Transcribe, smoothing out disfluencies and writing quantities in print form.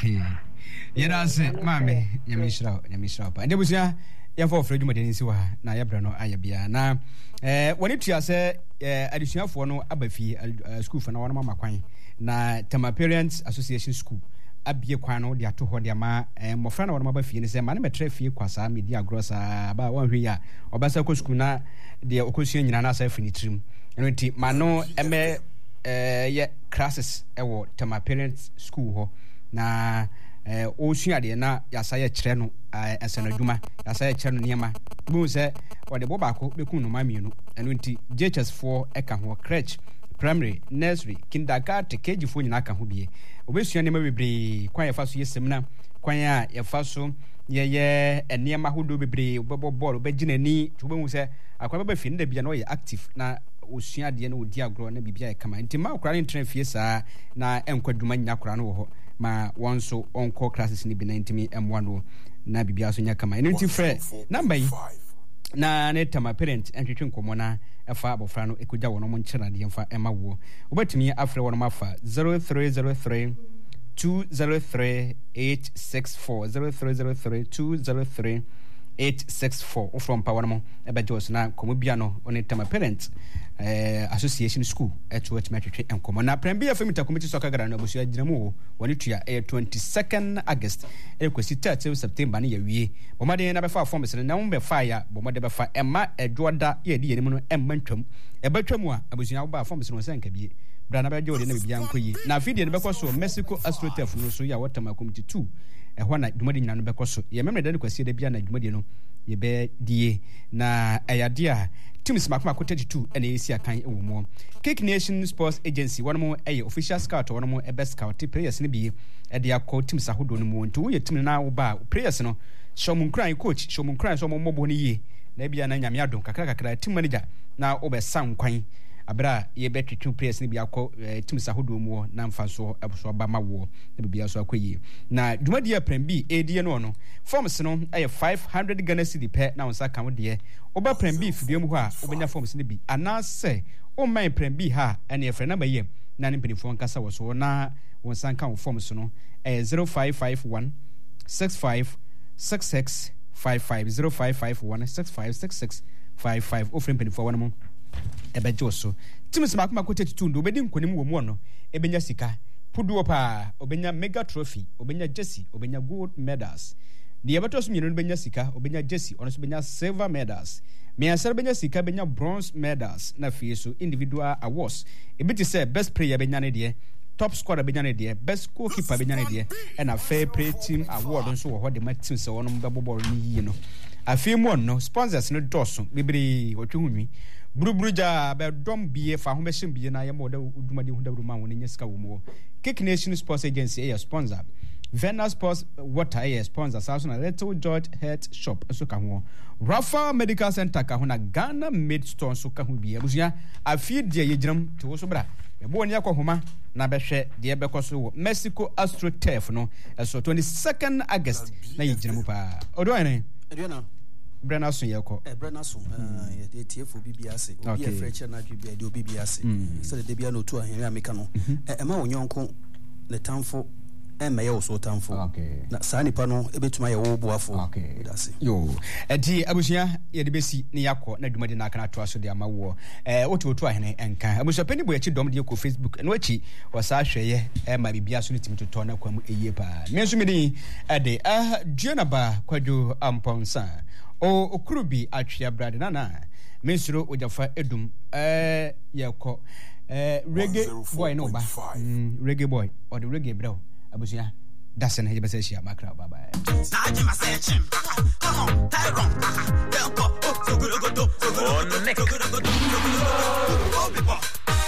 Okay. Yerase mame nyamishra pa. Ende busia ya for Fred Modeni si wa na ya bra no ayabia na woni tua se adusuafo no abafi school fa na wona mama kwan na Tema Parents Association School abie kwan no de ato ho de ma mofra na wona abafi ni se ma na metre fie kwasa media grossa ba won hwe ya obasa ko school na de okosua nyina na asa fini trim eno nti ma no ye classes ewo Tema Parents School ho na osua de na yasa ye kire no asanadwuma yasa ye kire no niema bu se wode bo baako bekun no mamienu eno nti JHS4 eka ho crèche primary nursery kindergarten KG4 nyina aka ho bie obesua niema bebre kwan yefa so ye semina kwan a yefa so ye niema hodo bebre obebo ball obeginani tubehu se akwa beba fi nda bia no ye active na osua de na odi agro na bibia ye kama nti ma akra ne tren fie saa na enkwaduma nya akra no ho ma wonso onko classes ni bi 90 M1 na bibia so nya kama nti frɛ number yi na ne Tema parent entwetwe nkomo na afa abofra no ekogya wono mo nkyera de mfa ema wo obatumi afrɛ wono mafa 0303 203 864 0303 203 864 from power mo ebejos na komo bia no on Tema Parent Association School eto etmetwetwe enkomo na prembia famita committee so kagara na bosu aginamu woni tua 22nd August ekosi 30 September na yawie bomade na befa form se na mbe fa ya bomade befa emma edwoda ye de yenimu no emma ntwam ebetwam a abosu ya ba form se no senka bie bra na beje wode na bibia nkoyi na video ne bekoso Mexico Astrotef no so ya Tema committee 2 ehwa na dwumade nyina no bekoso ye memre de kwasi de bia na dwumade no ye be die na ayade a teams makoma ko 32 ene esi akan ewo mo Cake Nation Sports Agency one mo official scout one mo best scout players ne bi e de akọ teams ahodo no mo nti wo ye team na wo ba players no Shomunkran coach Shomunkran so mo mobo ne ye na bia na nyame adon kakra team manager na obesan kwan abra ye betwetwe players ne bi akọ teams ahodo mo na mfa so eboso ba ma wo na bia so akọyi na dwumadi ya prembi edie no forms no 500 Ghana cedi pe na wonsa kan de oba prembi fibie mu ho a obenya forms ne bi anase o man prembi ha ene efre na baye na ne mpinifo nkasa wo so na wonsa kan forms no 0551 65 66 55 0551 65 66 55 ofre mpinifo wona mo ebejoso teams makoma ko 32 ndo obedi nkonim wo mu no ebenya sika puduo pa obenya mega trophy obenya jersey obenya gold medals the ebetos nyino benya sika obenya jersey ono so benya silver medals me answer benya sika benya bronze medals na fie so individual awards ebiti say best player benya ne de top scorer benya ne de best goalkeeper benya ne de and a fair play team award nso wo ho de team se wono mbebo ni yi no afie mu no sponsors no doso bibiri wotwe hunwi Brubruja be dom bie fa ho be shim bie na ye mo da udumade hu da ma won nya sika wo mo Cake Nation Sports Agency a sponsor Venus Sports Water a sponsor South na Little George Health Shop so ka ho Rafa Medical Center ka ho na Ghana Made Store so ka ho bie busia afie de ye giram to wo so bra e bo nya kwahoma na be hwe de be koso Mexico Astrotef no so 22nd August na ye giram pa odo ene Brenason yeko Brenason ye TFO BBS obi e freche na dwebia de BBS so de bia no to ahene ameka no e ma wonyonko ne tamfo e ma ye wo so tamfo na saa nipa no ebetuma ye wo boafo dase yo edi abusia ye de besi ne yakọ na dwumade na kana to aso de amawo otu ahene enka abusia pani boye chi dom de ko Facebook no achi wasa hweye e ma bibia so ne timtoto na kwam eye pa me nso me din ede Duanaba Kwadwo Amponsa okurubi atwia brade na mensuro ojafa edum yekọ reggae boy no ba reggae boy or the reggae bro abusia dasen he be say shia makra bye bye